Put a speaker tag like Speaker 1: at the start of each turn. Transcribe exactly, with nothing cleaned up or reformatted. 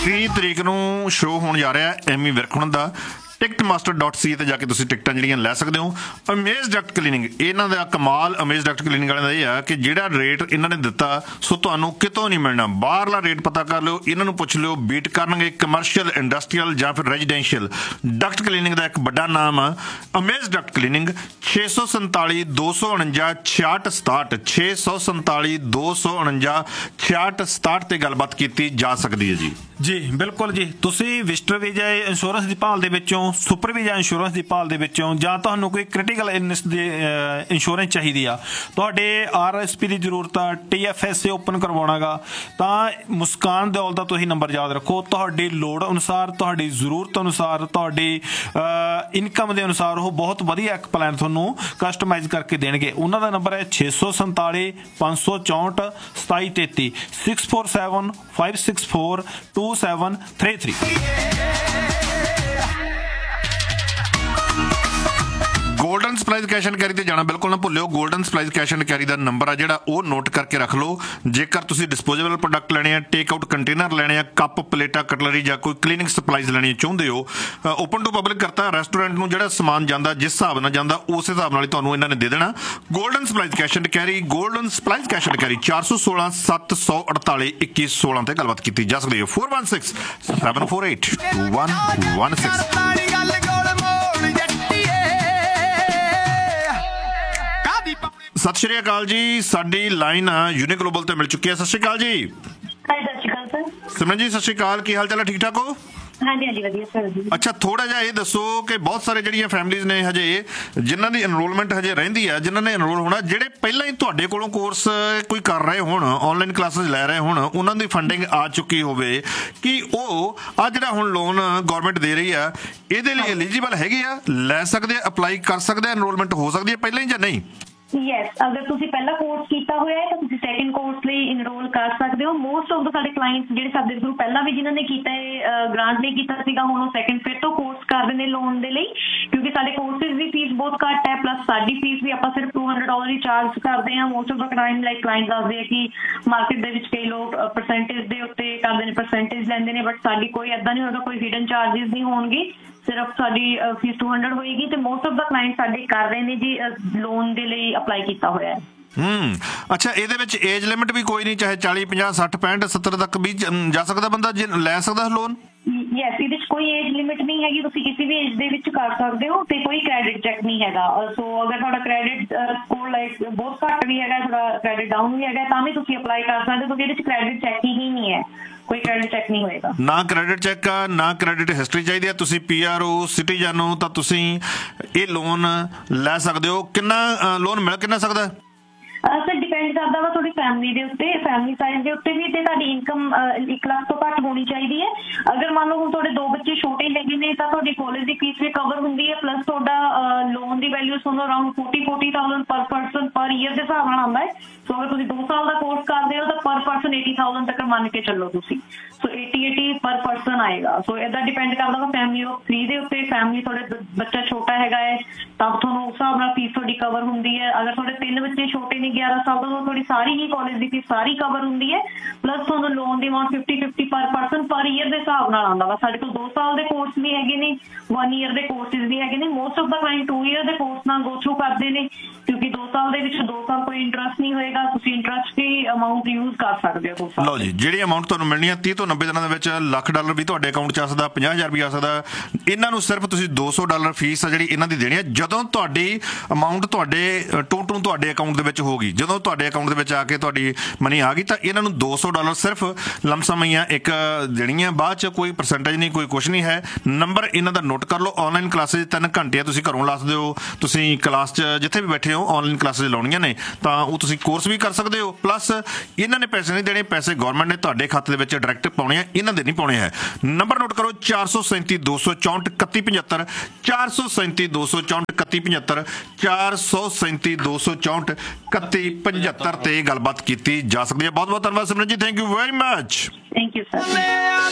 Speaker 1: ਤੀਹ ਤਰੀਕ ਨੂੰ ਸ਼ੋਅ ਹੋਣ ਜਾ ਰਿਹਾ ਐਮੀ ਵਿਰਕ ਦਾ। ਟਿਕਟ ਮਾਸਟਰ ਡਾਟ ਸੀ ਤੇ ਜਾ ਕੇ ਤੁਸੀਂ ਟਿਕਟਾਂ ਜਿਹੜੀਆਂ ਲੈ ਸਕਦੇ ਹੋ। ਅਮੇਜ਼ ਡਕਟ ਕਲੀਨਿੰਗ, ਇਹਨਾਂ ਦਾ ਕਮਾਲ ਅਮੇਜ਼ ਡਕਟ ਕਲੀਨਿੰਗ ਵਾਲਿਆਂ ਦਾ ਇਹ ਆ ਕਿ ਜਿਹੜਾ ਰੇਟ ਇਹਨਾਂ ਨੇ ਦਿੱਤਾ ਸੋ ਤੁਹਾਨੂੰ ਕਿਤੋਂ ਨਹੀਂ ਮਿਲਣਾ। ਬਾਹਰਲਾ ਰੇਟ ਪਤਾ ਕਰ ਲਿਓ, ਇਹਨਾਂ ਨੂੰ ਪੁੱਛ ਲਿਓ, ਬੀਟ ਕਰਨਗੇ। ਕਮਰਸ਼ੀਅਲ, ਇੰਡਸਟਰੀਅਲ ਜਾਂ ਫਿਰ ਰੈਜ਼ੀਡੈਂਸ਼ੀਅਲ ਡਕਟ ਕਲੀਨਿੰਗ ਦਾ ਇੱਕ ਵੱਡਾ ਨਾਮ ਆ ਅਮੇਜ਼ ਡਕਟ ਕਲੀਨਿੰਗ। ਛੇ ਸੌ ਸੰਤਾਲੀ ਦੋ ਸੌ ਉਣੰਜਾ ਛਿਆਹਠ ਸਤਾਹਠ ਛੇ ਸੌ ਸੰਤਾਲੀ ਦੋ ਸੌ ਉਣੰਜਾ ਛਿਆਹਠ ਸਤਾਹਠ ਤੇ ਗੱਲਬਾਤ ਕੀਤੀ ਜਾ ਸਕਦੀ ਹੈ ਜੀ।
Speaker 2: ਜੀ ਬਿਲਕੁਲ ਜੀ। ਤੁਸੀਂ ਵਿਜ਼ਟਰ ਵੀਜ਼ਾ ਇੰਸ਼ੋਰੈਂਸ ਦੀ ਭਾਲ ਦੇ ਵਿੱਚੋਂ, ਸੁਪਰ ਵੀਜ਼ਾ ਇੰਸ਼ੋਰੈਂਸ ਦੀ ਭਾਲ ਦੇ ਵਿੱਚੋਂ, ਜਾਂ ਤੁਹਾਨੂੰ ਕੋਈ ਕ੍ਰਿਟੀਕਲ ਇਲਨੈਸ ਦੀ ਇੰਸ਼ੋਰੈਂਸ ਚਾਹੀਦੀ ਆ, ਤੁਹਾਡੇ ਆਰ ਐਸ ਪੀ ਦੀ ਜ਼ਰੂਰਤ ਆ, T F S A open ਕਰਵਾਉਣਾ ਗਾ, ਤਾਂ ਮੁਸਕਾਨ ਦੌਲ ਦਾ ਤੁਸੀਂ ਨੰਬਰ ਯਾਦ ਰੱਖੋ। ਤੁਹਾਡੀ ਲੋੜ ਅਨੁਸਾਰ, ਤੁਹਾਡੀ ਜ਼ਰੂਰਤ ਅਨੁਸਾਰ, ਤੁਹਾਡੀ ਇਨਕਮ ਦੇ ਅਨੁਸਾਰ ਉਹ ਬਹੁਤ ਵਧੀਆ ਇੱਕ ਪਲਾਨ ਤੁਹਾਨੂੰ ਕਸਟਮਾਈਜ਼ ਕਰਕੇ ਦੇਣਗੇ। ਉਹਨਾਂ ਦਾ ਨੰਬਰ ਹੈ ਛੇ ਸੌ ਸੰਤਾਲੀ ਪੰਜ ਸੌ ਚੌਂਹਠ ਸਤਾਈ ਤੇਤੀ six four seven five six four two seven three three.
Speaker 1: Golden supplies cash and carry ਤੇ ਜਾਣਾ ਬਿਲਕੁਲ ਨਾ ਭੁੱਲਿਓ। Golden supplies cash and carry the number ਆ ਜਿਹੜਾ ਉਹ ਨੋਟ ਕਰਕੇ ਰੱਖ ਲਓ। ਜੇਕਰ ਤੁਸੀਂ ਡਿਸਪੋਜ਼ੇਬਲ ਪ੍ਰੋਡਕਟ ਲੈਣੇ ਆ, ਟੇਕ ਆਊਟ ਕੰਟੇਨਰ ਲੈਣੇ ਆ, ਕੱਪ ਪਲੇਟਾਂ ਕਟਲਰੀ ਜਾਂ ਕੋਈ ਕਲੀਨਿੰਗ ਸਪਲਾਈਜ਼ ਲੈਣੀ ਚਾਹੁੰਦੇ ਹੋ, ਓਪਨ ਟੂ ਪਬਲਿਕ ਕਰਤਾ। ਰੈਸਟੋਰੈਂਟ ਨੂੰ ਜਿਹੜਾ ਸਮਾਨ ਜਾਂਦਾ ਜਿਸ ਹਿਸਾਬ ਨਾਲ ਜਾਂਦਾ ਉਸ ਹਿਸਾਬ ਨਾਲ ਹੀ ਤੁਹਾਨੂੰ ਇਹਨਾਂ ਨੇ ਦੇ ਦੇਣਾ। Golden supplies cash and carry, golden supplies cash and carry ਚਾਰ ਸੌ ਸੋਲਾਂ ਸੱਤ ਸੌ ਅੜਤਾਲੀ ਇੱਕੀ ਸੋਲਾਂ ਤੇ ਗੱਲਬਾਤ ਕੀਤੀ ਜਾ ਸਕਦੀ ਹੈ। Four one six seven four eight two one one six. ਸਤਿ ਸ਼੍ਰੀ ਅਕਾਲ ਜੀ। ਸਾਡੀ ਲਾਈਨ ਯੂਨੀ ਗਲੋਬਲ ਤੇ ਮਿਲ ਚੁੱਕੀ ਹੈ। ਸਤਿ ਸ਼੍ਰੀ ਅਕਾਲ ਜੀ।
Speaker 3: ਸਤਿ ਸ਼੍ਰੀ ਅਕਾਲ ਸਰ।
Speaker 1: ਸਿਮਰਨ ਜੀ ਸਤਿ ਸ਼੍ਰੀ ਅਕਾਲ, ਕੀ ਹਾਲ ਚਾਲ ਹੈ? ਠੀਕ ਠਾਕ ਹੋ?
Speaker 3: ਹਾਂਜੀ ਹਾਂਜੀ ਵਧੀਆ ਸਰ ਜੀ।
Speaker 1: ਅੱਛਾ, ਥੋੜਾ ਜਿਹਾ ਇਹ ਦੱਸੋ ਕਿ ਬਹੁਤ ਸਾਰੇ ਜਿਹੜੀਆਂ ਫੈਮਿਲੀਜ਼ ਨੇ ਹਜੇ ਜਿਨ੍ਹਾਂ ਦੀ ਐਨਰੋਲਮੈਂਟ ਹਜੇ ਰਹਿੰਦੀ ਆ, ਜਿਨ੍ਹਾਂ ਨੇ ਐਨਰੋਲ ਹੋਣਾ, ਜਿਹੜੇ ਪਹਿਲਾਂ ਹੀ ਤੁਹਾਡੇ ਕੋਲੋਂ ਕੋਰਸ ਕੋਈ ਕਰ ਰਹੇ ਹੋਣ, ਆਨਲਾਈਨ ਕਲਾਸਿਸ ਲੈ ਰਹੇ ਹੋਣ, ਉਹਨਾਂ ਦੀ ਫੰਡਿੰਗ ਆ ਚੁੱਕੀ ਹੋਵੇ, ਕਿ ਉਹ ਆ ਜਿਹੜਾ ਹੁਣ ਲੋਨ ਗਵਰਨਮੈਂਟ ਦੇ ਰਹੀ ਆ ਇਹਦੇ ਲਈ ਐਲੀਜੀਬਲ ਹੈਗੇ ਆ, ਲੈ ਸਕਦੇ ਆ, ਅਪਲਾਈ ਕਰ ਸਕਦੇ ਆ, ਐਨਰੋਲਮੈਂਟ ਹੋ ਸਕਦੀ ਹੈ ਪਹਿਲਾਂ ਹੀ ਜਾਂ ਨਹੀਂ?
Speaker 3: ਯੈਸ, ਅਗਰ ਤੁਸੀਂ ਪਹਿਲਾ ਕੋਰਸ ਕੀਤਾ ਹੋਇਆ ਹੈ ਤਾਂ ਤੁਸੀਂ ਸੈਕੰਡ ਕੋਰਸ ਲਈ ਇਨਰੋਲ ਕਰ ਸਕਦੇ ਹੋ। ਮੋਸਟ ਆਫ ਦਾ ਸਾਡੇ ਕਲਾਇੰਟਸ ਜਿਹੜੇ ਸਾਡੇ ਥਰੂ ਪਹਿਲਾਂ ਵੀ ਜਿਨ੍ਹਾਂ ਨੇ ਕੀਤਾ ਹੈ, ਗ੍ਰਾਂਟ ਲਈ ਕੀਤਾ ਸੀਗਾ, ਹੁਣ ਉਹ ਸੈਕੰਡ ਫਿਰ ਤੋਂ ਕੋਰਸ ਕਰ ਰਹੇ ਨੇ ਲੋਨ ਦੇ ਲਈ, ਕਿਉਂਕਿ ਸਾਡੇ ਕੋਰਸਿਸ ਦੀ ਫੀਸ ਬਹੁਤ ਘੱਟ ਹੈ, ਪਲੱਸ ਸਾਡੀ ਫੀਸ ਵੀ ਆਪਾਂ ਸਿਰਫ ਟੂ ਹੰਡਰਡ ਡਾਲਰ ਹੀ ਚਾਰਜ ਕਰਦੇ ਹਾਂ। Most of the time like client ਦੱਸਦੇ ਆ ਕਿ ਮਾਰਕੀਟ ਦੇ ਵਿੱਚ ਕਈ ਲੋਕ ਪਰਸੈਂਟੇਜ ਦੇ ਉੱਤੇ ਕਰਦੇ ਨੇ, ਪਰਸੈਂਟੇਜ ਲੈਂਦੇ ਨੇ, ਬਟ ਸਾਡੀ ਕੋਈ ਏਦਾਂ ਨਹੀਂ ਹੋਏਗਾ, ਕੋਈ ਹਿਡਨ ਚਾਰਜਿਸ ਨਹੀਂ ਹੋਣਗੇ, ਸਿਰਫ ਸਾਡੀ ਫੀਸ ਟੂ ਹੰਡਰਡ ਹੋਏਗੀ। ਤੇ ਮੋਸਟ ਆਫ ਦਾ ਕਲਾਇੰਟ ਸਾਡੇ ਕਰ ਰਹੇ ਨੇ ਜੀ ਲੋਨ ਦੇ ਲਈ ਅਪਲਾਈ ਕੀਤਾ ਹੋਇਆ ਹੈ।
Speaker 1: ਹੂੰ, ਅੱਛਾ, ਇਹਦੇ ਵਿੱਚ ਏਜ ਲਿਮਿਟ ਵੀ ਕੋਈ ਨਹੀਂ? ਚਾਹੇ ਚਾਲੀ ਪੰਜਾਹ ਸੱਠ ਪੈਂਹਠ ਸੱਤਰ ਤੱਕ ਵੀ ਜਾ ਸਕਦਾ ਬੰਦਾ, ਜੇ ਲੈ ਸਕਦਾ ਲੋਨ?
Speaker 3: ਯੈਸ, ਇਹਦੇ ਚ ਕੋਈ ਏਜ ਲਿਮਿਟ ਨਹੀਂ ਹੈਗੀ, ਤੁਸੀਂ ਕਿਸੇ ਵੀ ਏਜ ਦੇ ਵਿੱਚ ਕਰ ਸਕਦੇ ਹੋ, ਤੇ ਕੋਈ ਕ੍ਰੈਡਿਟ ਚੈੱਕ ਨਹੀਂ ਹੈਗਾ। ਸੋ ਅਗਰ ਤੁਹਾਡਾ ਕ੍ਰੈਡਿਟ ਸਕੋਰ ਲਾਈਕ ਬਹੁਤ ਘੱਟ ਵੀ ਹੈਗਾ, ਥੋੜਾ ਕ੍ਰੈਡਿਟ ਡਾਊਨ ਵੀ ਹੈਗਾ, ਤਾਂ ਵੀ ਤੁਸੀਂ ਅਪਲਾਈ ਕਰ ਸਕਦੇ ਹੋ, ਕਿਉਂਕਿ ਇਹਦੇ ਚ ਕ੍ਰੈਡਿਟ ਚੈੱਕ ਹੀ ਨਹੀਂ ਹੈ, ਕੋਈ ਕ੍ਰੈਡਿਟ ਚੈੱਕ ਨਹੀਂ ਹੋਏਗਾ।
Speaker 1: ਨਾ ਕ੍ਰੈਡਿਟ ਚੈੱਕ ਆ, ਨਾ ਕ੍ਰੈਡਿਟ ਹਿਸਟਰੀ ਚਾਹੀਦੀ ਹੈ। ਤੁਸੀਂ ਪੀ ਆਰ ਓ ਸਿਟੀਜ਼ਨ ਹੋ ਤਾਂ ਤੁਸੀਂ ਇਹ ਲੋਨ ਲੈ ਸਕਦੇ ਹੋ। ਕਿੰਨਾ ਲੋਨ ਮਿਲ ਕਿੰਨਾ ਸਕਦਾ?
Speaker 3: ਸਰ ਡਿਪੈਂਡ ਕਰਦਾ ਵਾ ਤੁਹਾਡੀ ਫੈਮਿਲੀ ਦੇ ਉੱਤੇ, ਫੈਮਿਲੀ ਸਾਈਜ਼ ਦੇ ਉੱਤੇ ਵੀ, ਤੇ ਤੁਹਾਡੀ ਇਨਕਮ ਇੱਕ ਲੱਖ ਤੋਂ ਘੱਟ ਹੋਣੀ ਚਾਹੀਦੀ ਹੈ। ਅਗਰ ਮੰਨ ਲਓ ਹੁਣ ਤੁਹਾਡੇ ਦੋ ਬੱਚੇ ਛੋਟੇ ਹੈਗੇ ਨੇ ਤਾਂ ਤੁਹਾਡੀ ਕਾਲਜ ਦੀ ਫੀਸ ਵੀ ਕਵਰ ਹੁੰਦੀ ਹੈ, ਪਲੱਸ ਤੁਹਾਡਾ ਲੋਨ ਦੀ ਵੈਲਿਊ ਤੁਹਾਨੂੰ ਅਰਾਊਂਡ ਫੋਰਟੀ ਫੋਰਟੀ ਥਾਊਜ਼ੈਂਡ ਪਰ ਪਰਸਨ ਪਰ ਈਅਰ ਦੇ ਹਿਸਾਬ ਨਾਲ ਆਉਂਦਾ ਹੈ। ਸੋ ਅਗਰ ਤੁਸੀਂ ਦੋ ਸਾਲ ਦਾ ਕੋਰਸ ਕਰਦੇ ਹੋ ਤਾਂ ਪਰ ਪਰਸਨ ਏਟੀ ਥਾਊਜ਼ੈਂਡ ਤੱਕ ਮੰਨ ਕੇ ਚੱਲੋ ਤੁਸੀਂ, ਸੋ ਏਟੀ ਏਟੀ ਪਰ ਪਰਸਨ ਆਏਗਾ। ਸੋ ਇਹਦਾ ਡਿਪੈਂਡ ਕਰਦਾ ਵਾ ਫੈਮਿਲੀ ਆਫ ਥ੍ਰੀ ਦੇ ਉੱਤੇ। ਫੈਮਿਲੀ ਤੁਹਾਡੇ ਬੱਚਾ ਛੋਟਾ ਹੈਗਾ ਹੈ ਤਾਂ ਤੁਹਾਨੂੰ ਉਸ ਹਿਸਾਬ ਨਾਲ ਫੀਸ ਤੁਹਾਡੀ ਕਵਰ ਹੁੰਦੀ ਹੈ। ਅਗਰ ਤੁਹਾਡੇ ਤਿੰਨ ਬੱਚੇ ਛੋਟੇ ਨੇ ਗਿਆਰਾਂ ਸਾਲ ਤੋਂ, ਤੁਹਾਡੀ ਸਾਰੀ ਹੀ ਕਾਲਜ ਦੀ ਫੀਸ ਸਾਰੀ ਕਵਰ ਹੁੰਦੀ ਹੈ, ਪਲੱਸ ਤੁਹਾਨੂੰ ਲੋਨ ਦੀ ਅਮਾਊਂਟ ਫਿਫਟੀ ਫਿਫਟੀ ਪਰ ਪਰਸਨ ਪਰ ਈਅਰ ਦੇ ਹਿਸਾਬ ਨਾਲ ਆਉਂਦਾ ਵਾ। ਸਾਡੇ ਕੋਲ ਦੋ ਸਾਲ ਦੇ ਕੋਰਸ ਵੀ ਹੈਗੇ ਨੇ, ਵਨ ਈਅਰ ਦੇ ਕੋਰਸਿਸ ਵੀ ਹੈਗੇ ਨੇ। Most of the client two year ਦੇ ਕੋਰਸ ਨਾਲ ਗੋ ਥਰੂ ਕਰਦੇ ਨੇ, ਕਿਉਂਕਿ ਦੋ ਸਾਲ ਦੇ ਵਿੱਚ ਦੋ ਸਾਲ ਕੋਈ ਇੰਟਰਸਟ ਨਹੀਂ ਹੋਏਗਾ, ਤੁਸੀਂ ਇੰਟਰਸਟ ਦੀ ਅਮਾਊਂਟ ਯੂਜ਼ ਕਰ ਸਕਦੇ ਹੋ ਦੋ ਸਾਲ।
Speaker 1: ਲਓ ਜੀ, ਜਿਹੜੀ ਅਮਾਊਂਟ ਤੁਹਾਨੂੰ ਮਿਲਣੀ ਹੈ ਤੀਹ ਤੋਂ ਨੱਬੇ ਦਿਨਾਂ ਦੇ ਵਿੱਚ ਲੱਖ ਡਾਲਰ ਵੀ ਤੁਹਾਡੇ ਅਕਾਊਂਟ 'ਚ ਆ ਸਕਦਾ, ਪੰਜਾਹ ਹਜ਼ਾਰ ਵੀ ਆ ਸਕਦਾ। ਇਹਨਾਂ ਨੂੰ ਸਿਰਫ ਤੁਸੀਂ ਦੋ ਸੌ ਡਾਲਰ ਫੀਸ ਆ ਜਿਹੜੀ ਇਹਨਾਂ ਦੀ ਦੇਣੀ ਹੈ। ਜਦੋਂ ਤੁਹਾਡੀ ਅਮਾਊਂਟ ਤੁਹਾਡੇ ਟੂ ਟੂ ਤੁਹਾਡੇ ਅਕਾਊਂਟ ਦੇ ਵਿੱਚ ਹੋਗੀ, ਜਦੋਂ ਤੁਹਾਡੇ ਅਕਾਊਂਟ ਦੇ ਵਿੱਚ ਆ ਕੇ ਤੁਹਾਡੀ ਮਨੀ ਆ ਗਈ, ਤਾਂ ਇਹਨਾਂ ਨੂੰ ਦੋ ਸੌ ਡਾਲਰ ਸਿਰਫ ਲਮਸਮ ਹੀ ਇੱਕ ਦੇਣੀ ਹੈ। ਬਾਅਦ 'ਚ ਕੋਈ ਪਰਸੈਂਟੇਜ ਨਹੀਂ, ਕੋਈ ਕੁਛ ਨਹੀਂ ਹੈ। ਨੰਬਰ ਇਹਨਾਂ ਦਾ ਨੋਟ ਕਰ ਲਓ। ਆਨਲਾਈਨ ਕਲਾਸਿਸ ਤਿੰਨ ਘੰਟੇ ਤੁਸੀਂ ਘਰੋਂ ਲਾ ਸਕਦੇ ਹੋ, ਤੁਸੀਂ ਕਲਾਸ 'ਚ ਜਿੱਥੇ ਵੀ ਬੈਠੇ ਹੋ ਆਨਲਾਈਨ ਕਲਾਸਿਸ ਲਾਉਣੀਆਂ ਨੇ ਤਾਂ ਉਹ ਤੁਸੀਂ ਕੋਰਸ ਵੀ ਕਰ ਸਕਦੇ ਹੋ। ਪਲੱਸ ਇਹਨਾਂ ਨੇ ਪੈਸੇ ਨਹੀਂ ਦੇਣੇ, ਪੈਸੇ ਗਵਰਨਮੈਂਟ ਨੇ ਤੁਹਾਡੇ ਖਾਤੇ ਦੇ ਵਿੱਚ ਡਾਇਰੈਕਟ ਪਾਉਣੇ ਆ, ਇਹਨਾਂ ਦੇ ਨਹੀਂ ਪਾਉਣੇ ਹੈ। ਨੰਬਰ ਨੋਟ ਕਰੋ ਚਾਰ ਸੌ ਸੈਂਤੀ ਦੋ ਸੌ ਚੌਂਹਠ ਇਕੱਤੀ ਪਝੱਤਰ ਚਾਰ ਸੌ ਸੈਂਤੀ ਦੋ ਸੌ ਚੌਂਹਠ ਇਕੱਤੀ ਪਝੱਤਰ ਚਾਰ ਸੌ ਸੈਂਤੀ ਦੋ ਸੌ ਚੌਂਹਠ ਇਕੱਤੀ ਪਝੱਤਰ ਤੇ ਗੱਲਬਾਤ ਕੀਤੀ ਜਾ ਸਕਦੀ ਹੈ। ਬਹੁਤ ਬਹੁਤ ਧੰਨਵਾਦ ਸਿਮਰਨ ਜੀ, thank you very much.
Speaker 3: Thank you sir.